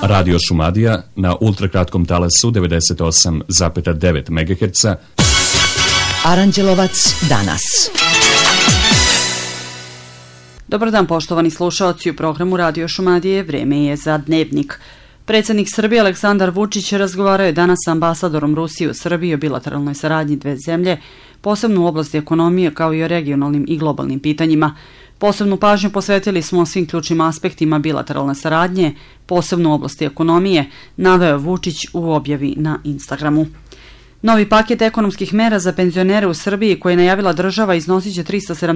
Radio Šumadija na ultrakratkom talasu 98,9 MHz. Aranđelovac danas. Dobar dan, poštovani slušaoci, u programu Radio Šumadije vreme je za dnevnik. Predsjednik Srbije Aleksandar Vučić razgovarao je danas sa ambasadorom Rusije u Srbiji o bilateralnoj saradnji dve zemlje, posebno u oblasti ekonomije kao i o regionalnim i globalnim pitanjima. Posebnu pažnju posvetili smo svim ključnim aspektima bilateralne saradnje, posebno u oblasti ekonomije, naveo Vučić u objavi na Instagramu. Novi paket ekonomskih mera za penzionere u Srbiji koje je najavila država iznosit će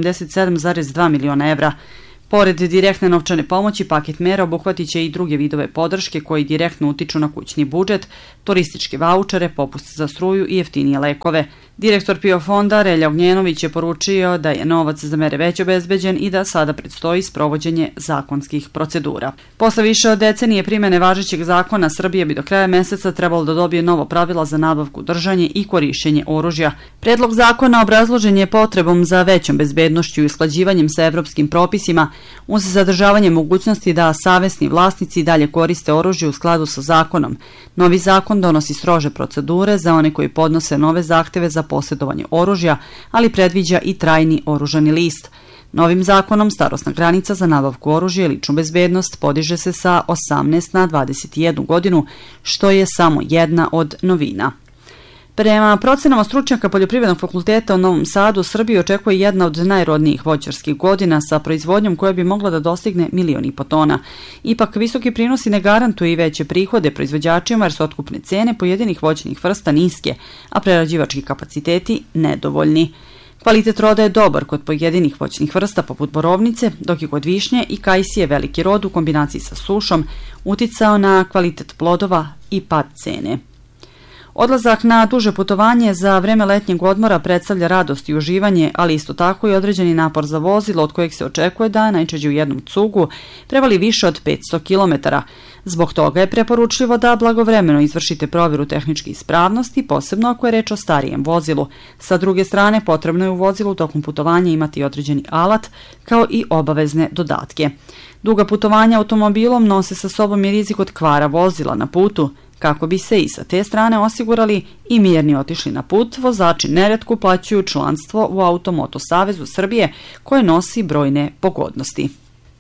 377,2 miliona evra. Pored direktne novčane pomoći, paket mera obuhvatit će i druge vidove podrške koji direktno utiču na kućni budžet, turističke vaučere, popust za struju i jeftinije lekove. Direktor PIO fonda Relja Ognjenović je poručio da je novac za mere već obezbeđen i da sada predstoji sprovođenje zakonskih procedura. Posle više od decenije primene važećeg zakona, Srbija bi do kraja meseca trebalo da dobije novo pravila za nabavku, držanje i korišćenje oružja. Predlog zakona obrazložen je potrebom za većom bezbednošću i usklađivanjem sa evropskim propisima, uz zadržavanje mogućnosti da savesni vlasnici dalje koriste oružje u skladu sa zakonom. Novi zakon donosi strože procedure za one koji podnose nove zahteve za posjedovanje oružja, ali predviđa i trajni oružani list. Novim zakonom starosna granica za nabavku oružja i ličnu bezbednost podiže se sa 18 na 21 godinu, što je samo jedna od novina. Prema procenama stručnjaka Poljoprivrednog fakulteta u Novom Sadu, Srbiju očekuje jedna od najrodnijih voćarskih godina sa proizvodnjom koja bi mogla da dostigne 1,5 miliona tona. Ipak, visoki prinosi ne garantuju i veće prihode proizvođačima jer su otkupne cene pojedinih voćnih vrsta niske, a prerađivački kapaciteti nedovoljni. Kvalitet roda je dobar kod pojedinih voćnih vrsta poput borovnice, dok je kod višnje i kajsije veliki rod u kombinaciji sa sušom uticao na kvalitet plodova i pad cene. Odlazak na duže putovanje za vreme letnjeg odmora predstavlja radost i uživanje, ali isto tako i određeni napor za vozilo od kojeg se očekuje da najčešće u jednom cugu prevali više od 500 km. Zbog toga je preporučljivo da blagovremeno izvršite provjeru tehničke ispravnosti, posebno ako je reč o starijem vozilu. Sa druge strane, potrebno je u vozilu tokom putovanja imati određeni alat, kao i obavezne dodatke. Duga putovanja automobilom nose sa sobom i rizik od kvara vozila na putu. Kako bi se i sa te strane osigurali i mirni otišli na put, vozači neretko uplaćuju članstvo u Automoto Savezu Srbije koje nosi brojne pogodnosti.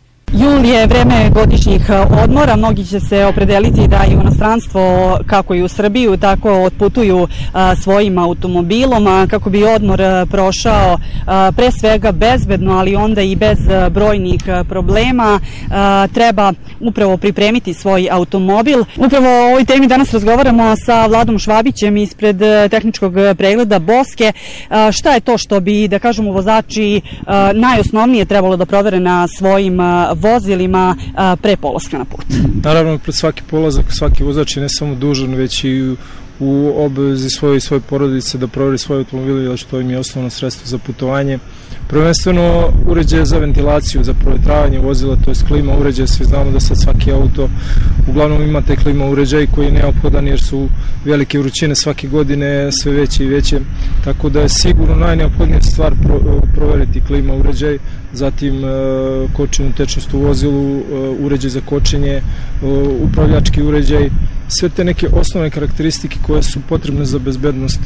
Jul je vreme godišnjih odmora, mnogi će se opredeliti da i u inostranstvo, kako i u Srbiju, tako otputuju svojim automobilom, kako bi odmor prošao pre svega bezbedno, ali onda i bez brojnih problema. Treba upravo pripremiti svoj automobil. Upravo o ovoj temi danas razgovaramo sa Vladom Švabićem ispred tehničkog pregleda Boske. Šta je to što bi, da kažemo, vozači najosnovnije trebalo da provere na svojim vozilima pre polaska na put? Naravno, pred svaki polazak svaki vozač je ne samo dužan, već i u obavezi svoje porodice da proveri svoje automobile, jer što im je osnovno sredstvo za putovanje. Prvenstveno uređaje za ventilaciju, za provjetravanje vozila, to je klima uređaj. Svi znamo da sad svaki auto uglavnom ima taj klima uređaj koji je neophodan jer su velike vrućine svake godine sve veće i veće, tako da je sigurno najneophodnija stvar proveriti klima uređaj, zatim kočenu tečnost u vozilu, uređaj za kočenje, upravljački uređaj, sve te neke osnovne karakteristike koje su potrebne za bezbednost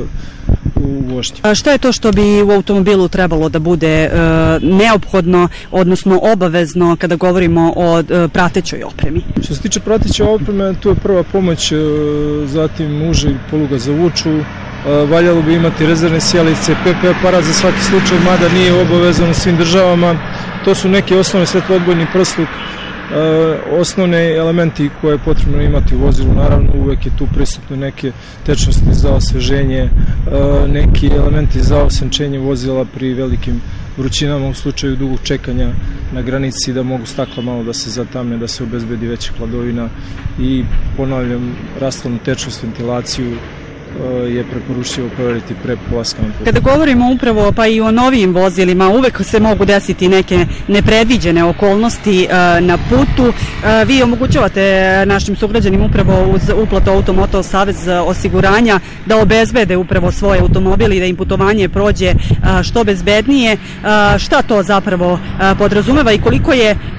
u vožnji. Šta je to što bi u automobilu trebalo da bude neophodno, odnosno obavezno kada govorimo o pratećoj opremi? Što se tiče prateće opreme, tu je prva pomoć, zatim uži poluga za vuču, valjalo bi imati rezervne sijalice, PP aparat za svaki slučaj, mada nije obavezan u svim državama. To su neke osnovne, svetloodbojni prsluk, osnovne elementi koje je potrebno imati u vozilu. Naravno, uvek je tu prisutno neke tečnosti za osveženje, neki elementi za osenčenje vozila pri velikim vrućinama u slučaju dugog čekanja na granici, da mogu stakla malo da se zatamne, da se obezbedi veća hladovina i, ponavljam, rastlovnu tečnost, ventilaciju je preporučljivo proveriti pre polaska na put. Kada govorimo upravo pa i o novijim vozilima, uvek se mogu desiti neke nepredviđene okolnosti na putu. Vi omogućavate našim sugrađanima upravo uz uplatu Automoto Savez osiguranja da obezbede upravo svoje automobili i da im putovanje prođe što bezbednije. Šta to zapravo podrazumeva i koliko je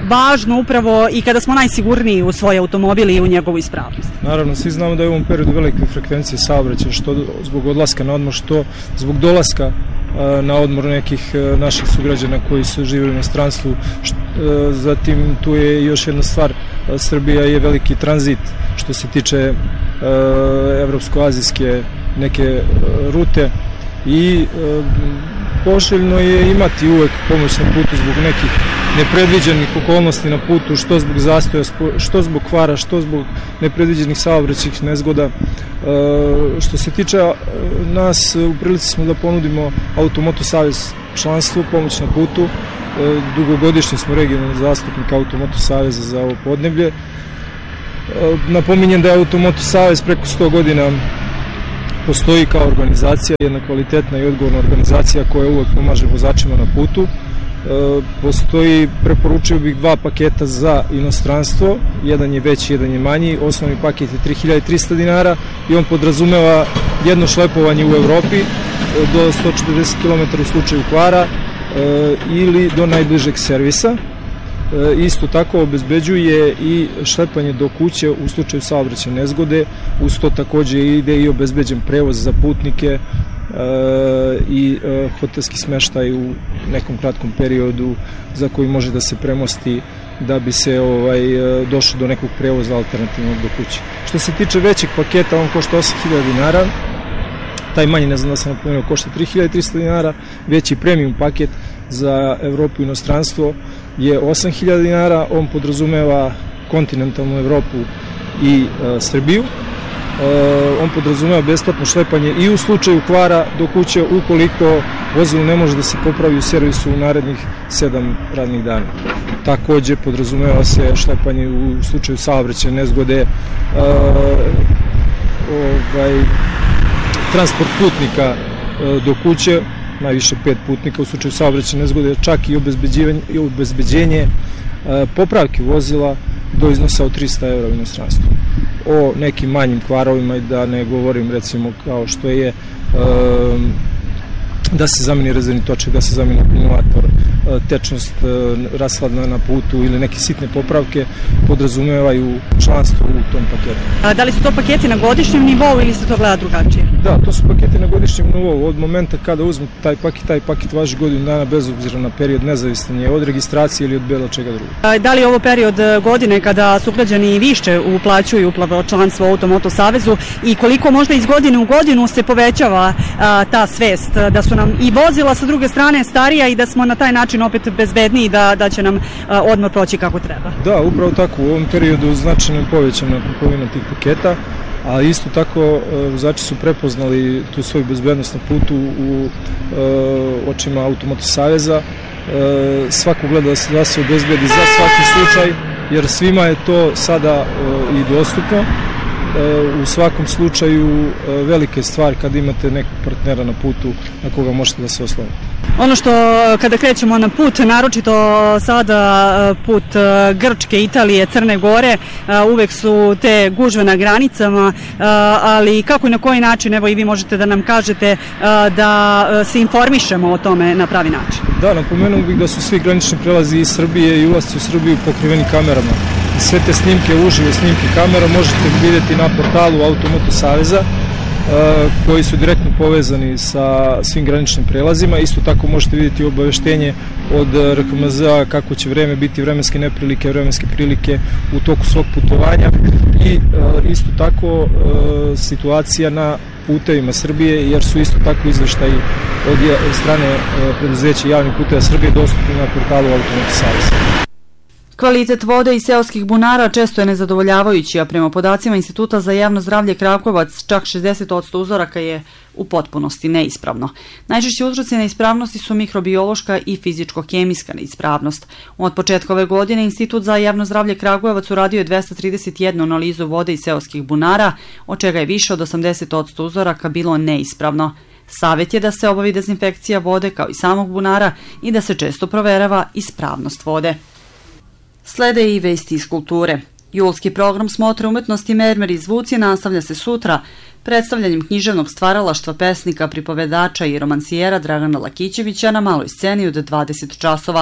važno upravo i kada smo najsigurniji u svoj automobil i u njegovu ispravnost. Naravno, svi znamo da je u ovom periodu velike frekvencije saobraćaja, što zbog odlaska na odmor, što zbog dolaska na odmor nekih naših sugrađana koji su živjeli u inostranstvu. Zatim tu je još jedna stvar, Srbija je veliki tranzit što se tiče evropsko-azijske neke rute i poželjno je imati uvek pomoć na putu zbog nekih nepredviđenih okolnosti na putu, što zbog zastoja, što zbog kvara, što zbog nepredviđenih saobraćajnih nezgoda. Što se tiče nas, u prilici smo da ponudimo Automoto Savez članstvo, pomoć na putu. Dugogodišnji smo regionalni zastupnik Automoto Saveza za ovo podneblje. Napominjem da je Automoto Savez preko 100 godina postoji kao organizacija, jedna kvalitetna i odgovorna organizacija koja uvek pomaže vozačima na putu. Postoji, preporučio bih, 2 paketa za inostranstvo, jedan je veći, jedan je manji. Osnovni paket je 3300 dinara i on podrazumeva jedno šlepovanje u Evropi do 140 km u slučaju kvara ili do najbližeg servisa. Isto tako obezbeđuje i šlepanje do kuće u slučaju saobraćajne nezgode. Uz to takođe ide i obezbeđen prevoz za putnike i hotelski smeštaj u nekom kratkom periodu za koji može da se premosti da bi se došlo do nekog prevoza alternativnog do kuće. Što se tiče većeg paketa, on košta 8000 dinara, taj manji, ne znam da sam napomenuo, košta 3300 dinara, veći premium paket za Evropu i inostranstvo je 8000 dinara, on podrazumeva kontinentalnu Evropu i Srbiju. On podrazumeva besplatno šlepanje i u slučaju kvara do kuće ukoliko vozilo ne može da se popravi u servisu u narednih 7 radnih dana. Takođe podrazumeva se šlepanje u slučaju saobraćajne nezgode, transport putnika do kuće, najviše 5 putnika u slučaju saobraćajne nezgode, čak i obezbeđenje popravke vozila do iznosa od 300 € u inostranstvu. O nekim manjim kvarovima i da ne govorim, recimo kao što je da se zameni rezervni točak, da se zameni akumulator, tečnost rasladna na putu ili neke sitne popravke podrazumevaju članstvo u tom paketu. Da li su to paketi na godišnjem nivou ili se to gleda drugačije? Da, to su paketi na godišnjem nivou. Od momenta kada uzmete taj paket važi godinu dana bez obzira na period, nezavistan je od registracije ili od bilo čega drugog. Da li je ovo period godine kada sugrađani više uplaćuju članstvo u Automoto Savezu i koliko možda iz godine u godinu se povećava ta svest da su nam i vozila sa druge strane starija i da smo na taj način opet bezbedniji da će nam odmor proći kako treba? Da, upravo tako. U ovom periodu značajno je povećana kupovina tih paketa, a isto tako vozači su prepoznali tu svoju bezbednost na putu u očima Automoto Saveza. Svako gleda da se obezbedi za svaki slučaj, jer svima je to sada i dostupno. U svakom slučaju velike stvari kada imate nekog partnera na putu na koga možete da se oslonite. Ono što kada krećemo na put, naročito sada put Grčke, Italije, Crne Gore, uvek su te gužve na granicama, ali kako i na koji način, evo i vi možete da nam kažete da se informišemo o tome na pravi način? Da, napomenuo bih da su svi granični prelazi iz Srbije i ulasci u Srbiju pokriveni kamerama. Sve te snimke, užive snimke kamera možete vidjeti na portalu Automoto Saveza koji su direktno povezani sa svim graničnim prelazima. Isto tako možete vidjeti obaveštenje od RHMZ-a kako će vreme biti, vremenske neprilike, vremenske prilike u toku svog putovanja i isto tako situacija na putevima Srbije, jer su isto tako izveštaji od strane preduzeća javnih puteva Srbije dostupni na portalu Automoto Saveza. Kvalitet vode iz seoskih bunara često je nezadovoljavajući, a prema podacima Instituta za javno zdravlje Kragujevac čak 60% uzoraka je u potpunosti neispravno. Najčešći uzroci neispravnosti su mikrobiološka i fizičko-hemijska neispravnost. Od početka ove godine Institut za javno zdravlje Kragujevac uradio je 231 analizu vode iz seoskih bunara, od čega je više od 80% uzoraka bilo neispravno. Savet je da se obavi dezinfekcija vode kao i samog bunara i da se često proverava ispravnost vode. Slede i vesti iz kulture. Julski program Smotre umetnosti Mermeri i zvuci nastavlja se sutra predstavljanjem književnog stvaralaštva pesnika, pripovedača i romansijera Dragana Lakićevića na maloj sceni od 20 časova.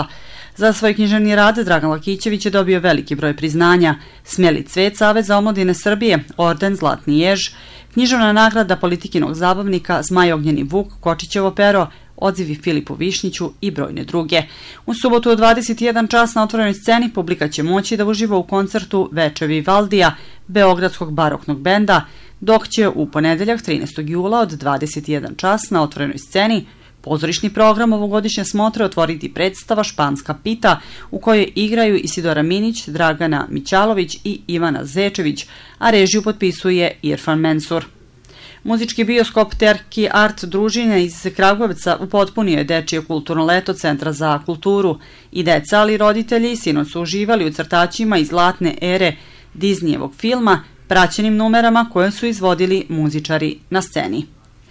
Za svoj književni rad Dragan Lakićević je dobio veliki broj priznanja: Smjeli cvet Saveza omladine Srbije, orden Zlatni jež, književna nagrada Politikinog zabavnika Zmaj ognjeni vuk, Kočićevo pero, odzivi Filipu Višnjiću i brojne druge. U subotu od 21 čas na otvorenoj sceni publika će moći da uživa u koncertu Veče Vivaldija, beogradskog baroknog benda, dok će u ponedeljak 13. jula od 21 čas na otvorenoj sceni pozorišni program ovogodišnje smotre otvoriti predstava Španska pita, u kojoj igraju Isidora Minić, Dragana Mićalović i Ivana Zečević, a režiju potpisuje Irfan Mensur. Muzički bioskop Terki Art družine iz Kragujevca upotpunio je dečije kulturno leto Centra za kulturu. I deca, ali i roditelji sinoć su uživali u crtačima iz zlatne ere Disneyevog filma, praćenim numerama koje su izvodili muzičari na sceni.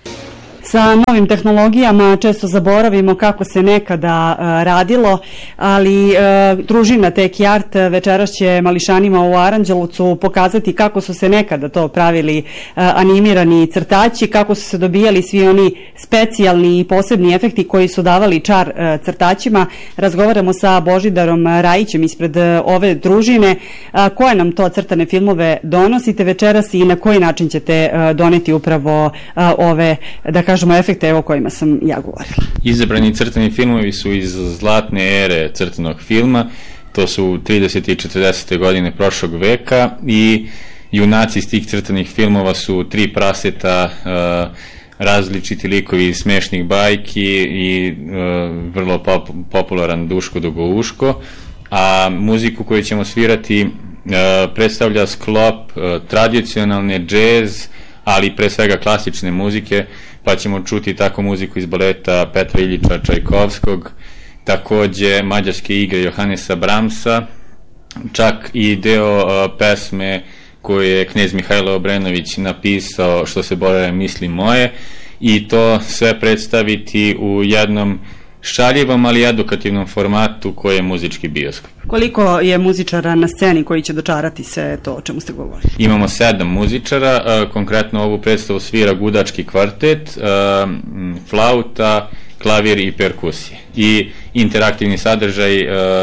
Sa novim tehnologijama često zaboravimo kako se nekada radilo, ali družina Teki Art večeras će mališanima u Aranđelovcu pokazati kako su se nekada to pravili animirani crtaći, kako su se dobijali svi oni specijalni i posebni efekti koji su davali čar crtaćima. Razgovaramo sa Božidarom Rajićem ispred ove družine. Koje nam to crtane filmove donosite večeras i na koji način ćete doneti upravo ove, da kažemo, efekte o kojima sam ja govorila? Izabrani crtani filmovi su iz zlatne ere crtanog filma, to su 30. i 40. godine prošlog veka i junaci iz tih crtanih filmova su Tri praseta, različiti likovi iz smešnih bajki i vrlo popularan Duško Dugouško, a muziku koju ćemo svirati predstavlja sklop tradicionalne džez, ali pre svega klasične muzike, pa ćemo čuti tako muziku iz baleta Petra Iljiča Čajkovskog, takođe mađarske igre Johannesa Brahmsa, čak i deo pesme koju je knez Mihajlo Obrenović napisao Što se bore misli moje, i to sve predstaviti u jednom šaljivom, ali edukativnom formatu koji je muzički bioskop. Koliko je muzičara na sceni koji će dočarati sve to o čemu ste govorili? Imamo 7 muzičara, konkretno ovu predstavu svira gudački kvartet, flauta, klavir i perkusije. I interaktivni sadržaj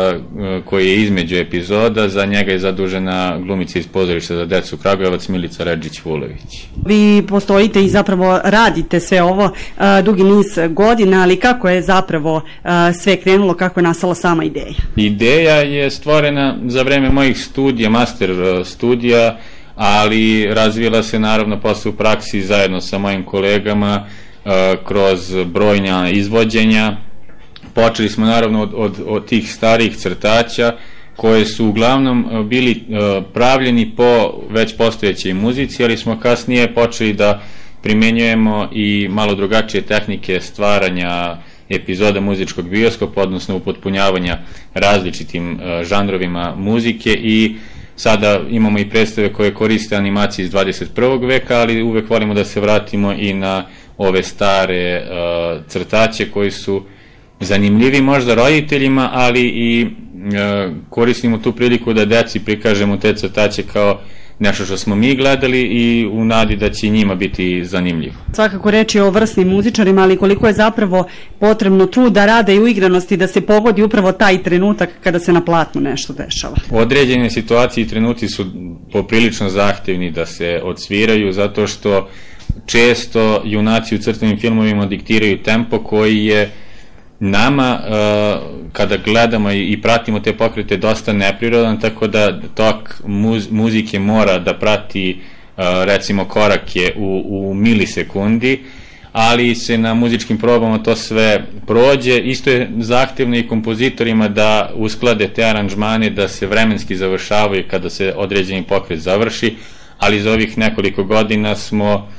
koji je između epizoda, za njega je zadužena glumica iz pozorišta za decu Kragujevac Milica Redžić-Vulović. Vi postojite i zapravo radite sve ovo dugi niz godina, ali kako je zapravo sve krenulo, kako je nastala sama ideja? Ideja je stvorena za vreme mojih studija, master studija, ali razvila se naravno posle u praksi zajedno sa mojim kolegama kroz brojna izvođenja. Počeli smo naravno od tih starih crtaća koje su uglavnom bili pravljeni po već postojećoj muzici, ali smo kasnije počeli da primenjujemo i malo drugačije tehnike stvaranja epizoda muzičkog bioskopa, odnosno upotpunjavanja različitim žanrovima muzike, i sada imamo i predstave koje koriste animacije iz 21. veka, ali uvek volimo da se vratimo i na ove stare crtaće koji su zanimljivi možda roditeljima, ali i koristimo tu priliku da deci prikažemo te crtaće kao nešto što smo mi gledali i u nadi da će njima biti zanimljivo. Svakako reč je o vrsnim muzičarima, ali koliko je zapravo potrebno truda, rada i uigranosti da se pogodi upravo taj trenutak kada se na platnu nešto dešava. Određene situacije i trenuci su poprilično zahtevni da se odsviraju, zato što često junaci u crtanim filmovima diktiraju tempo koji je nama, kada gledamo i pratimo te pokrete, dosta neprirodan, tako da tok muzike mora da prati recimo korake u milisekundi, ali se na muzičkim probama to sve prođe. Isto je zahtevno i kompozitorima da usklade te aranžmane, da se vremenski završavaju kada se određeni pokret završi, ali za ovih nekoliko godina smo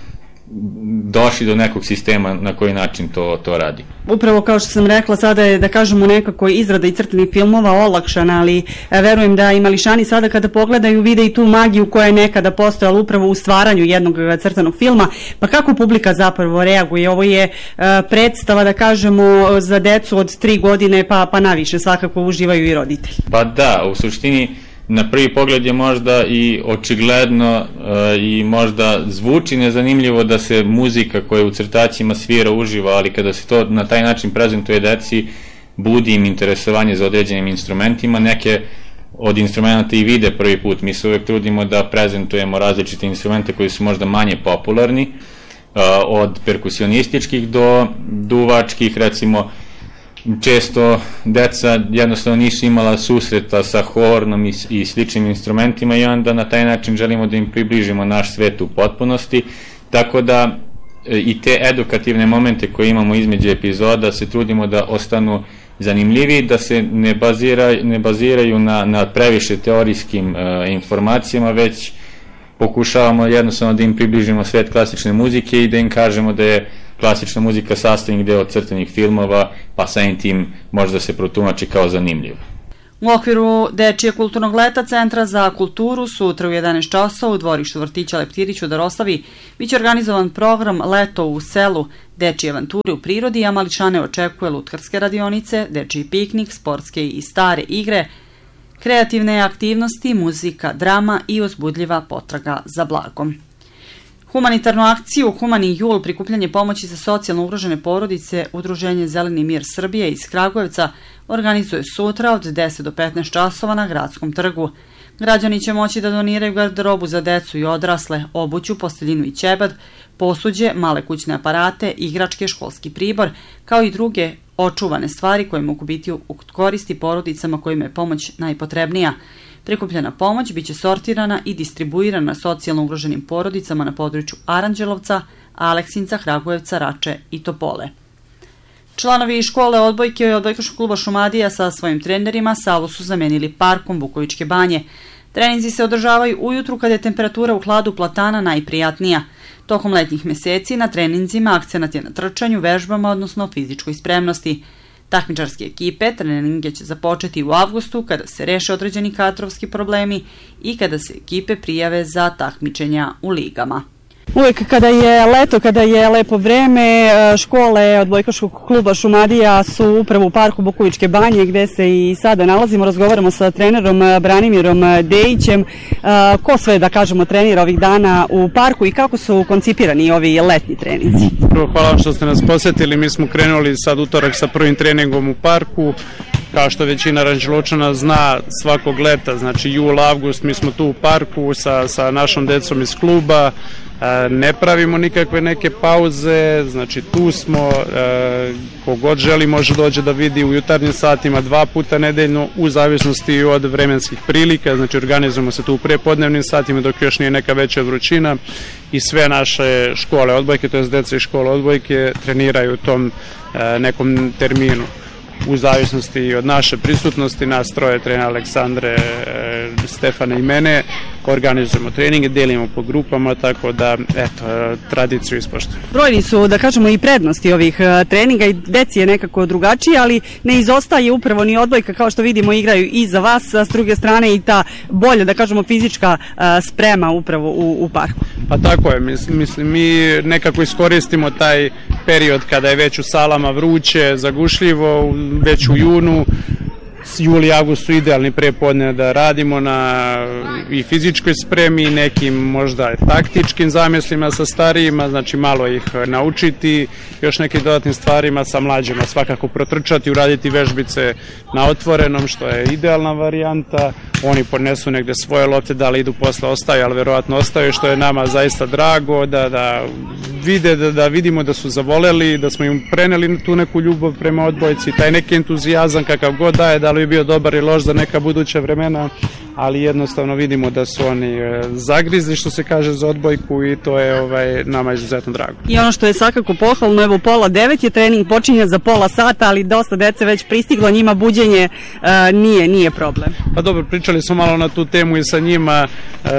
došli do nekog sistema na koji način to radi. Upravo kao što sam rekla, sada je, da kažemo, nekako izrada i crtanih filmova olakšana, ali verujem da i mališani sada kada pogledaju vide i tu magiju koja je nekada postojala upravo u stvaranju jednog crtanog filma. Pa kako publika zapravo reaguje? Ovo je predstava, da kažemo, za decu od 3 godine pa naviše, svakako uživaju i roditelji. Pa da, u suštini na prvi pogled je možda i očigledno i možda zvuči nezanimljivo da se muzika koja u crtaćima svira uživa, ali kada se to na taj način prezentuje deci, budi im interesovanje za određenim instrumentima, neke od instrumenta i vide prvi put. Mi se uvek trudimo da prezentujemo različite instrumente koji su možda manje popularni, od perkusionističkih do duvačkih, recimo često deca jednostavno nisu imala susreta sa hornom i sličnim instrumentima i onda na taj način želimo da im približimo naš svet u potpunosti, tako da i te edukativne momente koje imamo između epizoda se trudimo da ostanu zanimljivi, da se ne baziraju na previše teorijskim informacijama, već pokušavamo jednostavno da im približimo svet klasične muzike i da im kažemo da je klasična muzika sastavni deo crtanih filmova, pa samim tim može da se protumači kao zanimljiva. U okviru Dečije kulturnog leta Centra za kulturu sutra u 11 časova u dvorištu vrtića Leptirić u Doroslavi biće organizovan program Leto u selu, dečije avanture u prirodi, a mališane očekuje lutkarske radionice, dečiji piknik, sportske i stare igre, kreativne aktivnosti, muzika, drama i uzbudljiva potraga za blagom. Humanitarnu akciju Humani jul, prikupljanje pomoći za socijalno ugrožene porodice, Udruženje Zeleni mir Srbije iz Kragujevca organizuje sutra od 10 do 15 časova na Gradskom trgu. Građani će moći da doniraju garderobu za decu i odrasle, obuću, posteljinu i ćebad, posuđe, male kućne aparate, igračke, školski pribor, kao i druge očuvane stvari koje mogu biti u koristi porodicama kojima je pomoć najpotrebnija. Prikupljena pomoć biće sortirana i distribuirana socijalno ugroženim porodicama na području Aranđelovca, Aleksinca, Kragujevca, Rače i Topole. Članovi škole odbojke i odbojkaškog kluba Šumadija sa svojim trenerima salu su zamenili parkom Bukovičke banje. Treninzi se održavaju ujutru kada je temperatura u hladu platana najprijatnija. Tokom letnjih meseci na treninzima akcenat je na trčanju, vežbama, odnosno fizičkoj spremnosti. Takmičarske ekipe treninge će započeti u avgustu kada se reše određeni kadrovski problemi i kada se ekipe prijave za takmičenja u ligama. Uvijek kada je leto, kada je lepo vreme, škole odbojkaškog kluba Šumadija su upravo u parku Bukovičke banje gde se i sada nalazimo. Razgovaramo sa trenerom Branimirom Dejićem. Ko sve, da kažemo, trenira ovih dana u parku i kako su koncipirani ovi letnji treninzi? Hvala vam što ste nas posjetili. Mi smo krenuli sad utorak sa prvim treningom u parku. Kao što većina Aranđelovčana zna, svakog leta, znači jul, avgust, mi smo tu u parku sa našom decom iz kluba. Ne pravimo nikakve neke pauze, znači tu smo, kogod želi može dođe da vidi u jutarnjim satima 2 puta nedeljno u zavisnosti od vremenskih prilika, znači organizujemo se tu u prepodnevnim satima dok još nije neka veća vrućina i sve naše škole odbojke, to je deca iz škole odbojke, treniraju u tom nekom terminu. U zavisnosti od naše prisutnosti, nas troje, trener Aleksandre, Stefana i mene, organizujemo treninge, delimo po grupama, tako da, eto, tradiciju ispoštujemo. Brojni su, da kažemo, i prednosti ovih treninga i deci je nekako drugačije, ali ne izostaje upravo ni odbojka, kao što vidimo igraju i za vas, a s druge strane i ta bolja, da kažemo, fizička sprema upravo u parku. Pa tako je, mislim, mi nekako iskoristimo taj period kada je već u salama vruće, zagušljivo, već u junu, juli i avgust su idealni prepodne da radimo na i fizičkoj spremi i nekim možda taktičkim zamislima sa starijima, znači malo ih naučiti, još nekim dodatnim stvarima sa mlađima, svakako protrčati, uraditi vežbice na otvorenom, što je idealna varijanta. Oni podnesu negde svoje lopte, da li idu posle ostaju, ali verovatno ostaju, što je nama zaista drago, da vide, da vidimo da su zavoleli, da smo im preneli tu neku ljubav prema odbojci, taj neki entuzijazam kakav god daje, da li bi bio dobar i loš za neka buduća vremena, ali jednostavno vidimo da su oni zagrizli, što se kaže, za odbojku i to je nama izuzetno drago. I ono što je svakako pohvalno, evo 8:30 je trening, počinje za pola sata, ali dosta dece već pristiglo, njima buđenje nije problem. Pa dobro, pričali smo malo na tu temu i sa njima,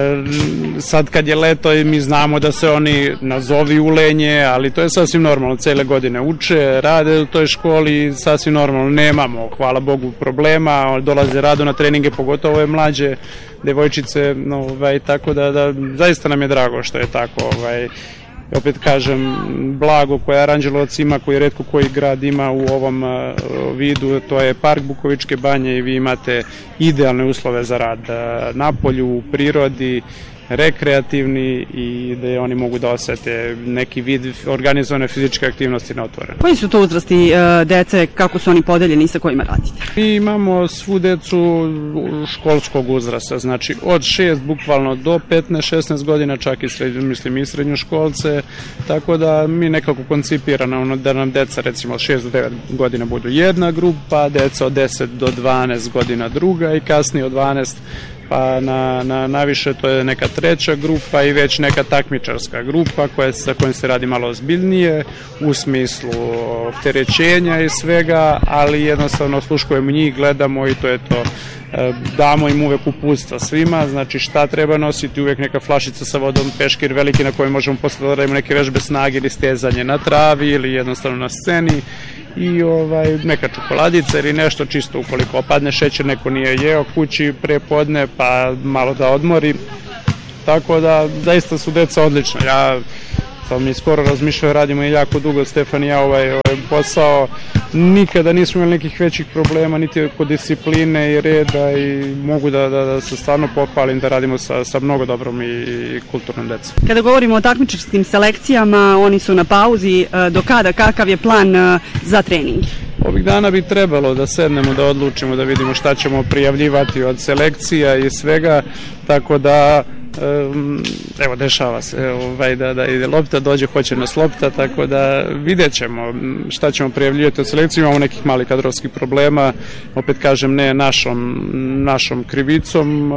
sad kad je leto i mi znamo da se oni nazovi ulenje, ali to je sasvim normalno, cele godine uče, rade u toj školi, sasvim normalno, nemamo, hvala Bogu, problema, dolaze rado na treninge, pogotovo ove mlađe devojčice, tako da zaista nam je drago što je tako, opet kažem, blago koje Aranđelovac ima, koji retko koji grad ima u ovom vidu, to je park Bukovičke banje i vi imate idealne uslove za rad na polju, u prirodi rekreativni i da oni mogu da osete neki vid organizovane fizičke aktivnosti na otvorenom. Koji su to uzrasti dece, kako su oni podeljeni i sa kojima radite? Mi imamo svu decu školskog uzrasta, znači od 6 bukvalno do 15-16 godina, čak i srednjoškolce, tako da mi nekako koncipiramo da nam deca recimo od 6 do 9 godina budu jedna grupa, deca od 10 do 12 godina druga i kasnije od 12 pa naviše to je neka treća grupa i već neka takmičarska grupa sa kojom se radi malo ozbiljnije u smislu opterećenja i svega, ali jednostavno osluškujemo njih, gledamo i to je to. Damo im uvek uputstva svima, znači šta treba nositi, uvek neka flašica sa vodom, peškir veliki na kojoj možemo posle da radimo neke vežbe snage ili stezanje na travi ili jednostavno na sceni i neka čokoladica ili nešto čisto ukoliko opadne šećer, neko nije jeo kući pre podne pa malo da odmori, tako da zaista su deca odlična. Ja sam mi skoro razmišljao, radimo i jako dugo Stefan i ja ovaj posao, nikada nismo imali nekih većih problema niti kod discipline i reda i mogu da se stvarno pohvalim da radimo sa mnogo dobrom i kulturnom decom. Kada govorimo o takmičarskim selekcijama, oni su na pauzi, do kada, kakav je plan za trening? Ovih dana bi trebalo da sednemo, da odlučimo, da vidimo šta ćemo prijavljivati od selekcija i svega, tako da evo dešava se da ide lopta, dođe, hoće nas lopta, tako da vidjet ćemo šta ćemo prijavljivati od selekcije. Imamo nekih malih kadrovskih problema, opet kažem ne našom krivicom,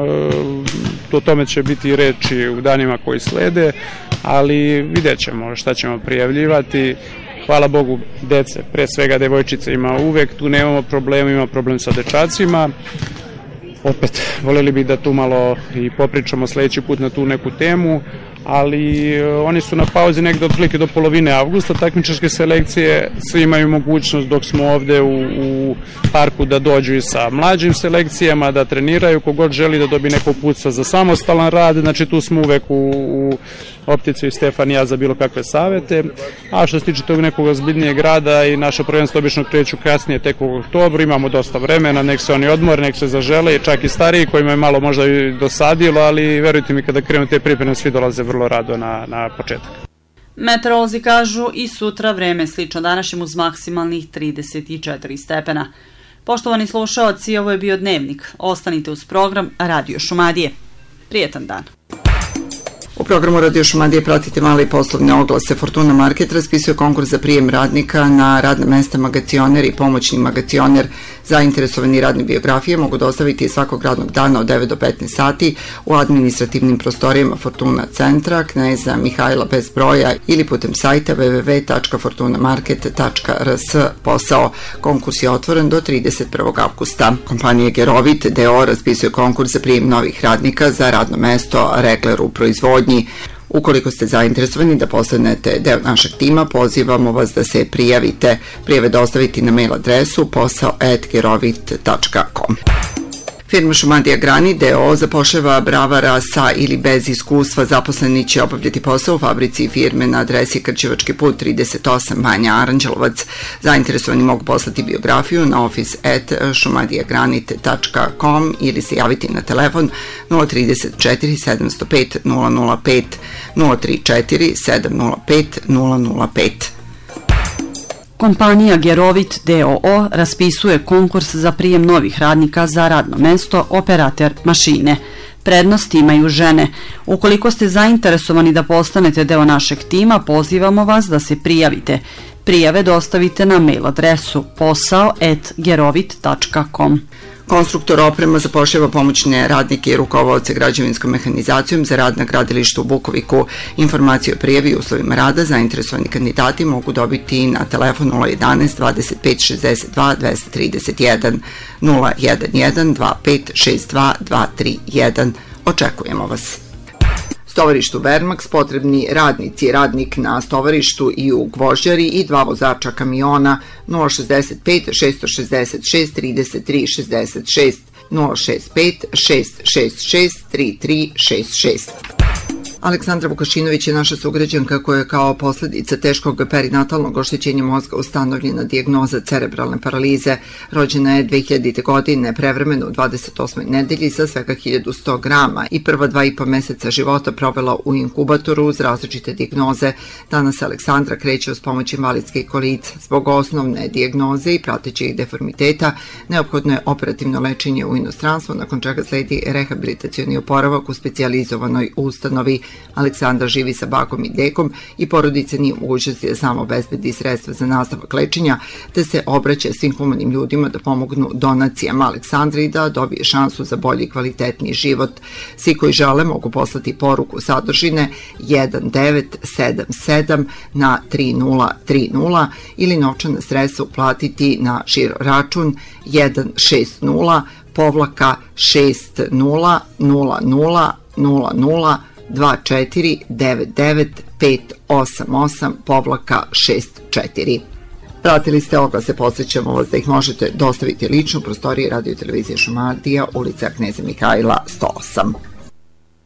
o tome će biti reči u danima koji slede, ali vidjet ćemo šta ćemo prijavljivati. Hvala Bogu, dece, pre svega devojčice ima uvek, tu nemamo problema, ima problem sa dečacima. Opet, voljeli bi da tu malo i popričamo sledeći put na tu neku temu, ali oni su na pauzi negde otprilike do polovine avgusta, takmičarske selekcije, svi imaju mogućnost dok smo ovde u parku da dođu i sa mlađim selekcijama, da treniraju, kogod želi da dobije neko uputstva za samostalan rad, znači tu smo uvek u optici Stefan i ja za bilo kakve savete, a što se tiče tog nekog ozbiljnijeg rada i naša prvenstva obično kreću kasnije tek u oktobru, imamo dosta vremena, nek se oni odmore, nek se zažele, čak i stariji kojima je malo možda i dosadilo, ali verujte mi kada krenu te pripreme svi dolaze vrlo rado na početak. Meteorolozi kažu i sutra vreme slično današnjem uz maksimalnih 34 stepena. Poštovani slušaoci, ovo je bio Dnevnik. Ostanite uz program Radio Šumadije. Prijetan dan. U programu Radio Šumadije pratite male i poslovne oglase. Fortuna Market raspisuje konkurs za prijem radnika na radna mesta magacioner i pomoćni magacioner. Zainteresovani radne biografije mogu dostaviti svakog radnog dana od 9 do 15 sati u administrativnim prostorijama Fortuna centra, Kneza Mihajla bez broja ili putem sajta www.fortunamarket.rs. Posao. Konkurs je otvoren do 31. avgusta. Kompanija Gerovit D.O. raspisuje konkurs za prijem novih radnika za radno mesto regler u proizvodnji. Ukoliko ste zainteresovani da postanete deo našeg tima, pozivamo vas da se prijavite. Prijave dostaviti na mail adresu posao@gerovit.com. Firma Šumadija Grani D.O. zapošljava bravara sa ili bez iskustva. Zaposleni će obavljati posao u fabrici firme na adresi Krćevački put 38 Banja Aranđelovac. Zainteresovani mogu poslati biografiju na office@šumadijagranit.com ili se javiti na telefon 034 705 005 034 705 005. Kompanija Gerovit D.O.O. raspisuje konkurs za prijem novih radnika za radno mesto operater mašine. Prednost imaju žene. Ukoliko ste zainteresovani da postanete deo našeg tima, pozivamo vas da se prijavite. Prijave dostavite na mail adresu posao@gerovit.com. Konstruktor oprema zapošljava pomoćne radnike i rukovaoce građevinskom mehanizacijom za rad na gradilištu u Bukoviku. Informacije o prijavi i uslovima rada zainteresovani kandidati mogu dobiti na telefon 011 25 62 231 011 25 62 231. Očekujemo vas. Stovarištu Vermax potrebni radnici, radnik na stovarištu i u gvožđari i 2 vozača kamiona 065 666 33 66 065 666 33 66. Aleksandra Vukašinović je naša sugrađanka koja je kao posljedica teškog perinatalnog oštećenja mozga ustanovljena dijagnoza cerebralne paralize. Rođena je 2000. godine, prevremeno u 28. nedelji sa svega 1100 grama i prva 2,5 meseca života provela u inkubatoru uz različite dijagnoze. Danas Aleksandra kreće uz pomoć invalidskih kolica. Zbog osnovne dijagnoze i pratećih deformiteta neophodno je operativno lečenje u inostranstvu, nakon čega sledi rehabilitacioni oporavak u specijalizovanoj ustanovi. Aleksandra živi sa bakom i dekom i porodica nije u mogućnosti da samo obezbedi sredstva za nastavak lečenja, te se obraća svim humanim ljudima da pomognu donacijama Aleksandri da dobije šansu za bolji i kvalitetniji život. Svi koji žele mogu poslati poruku sadržine 1977 na 3030 ili novčana sredstva uplatiti na žiro račun 160-000-2499-588-64. Pratili ste oglase, podsjećamo vas da ih možete dostaviti lično u prostoriji Radio Televizije Šumadija, ulica Kneza Mihajla 108.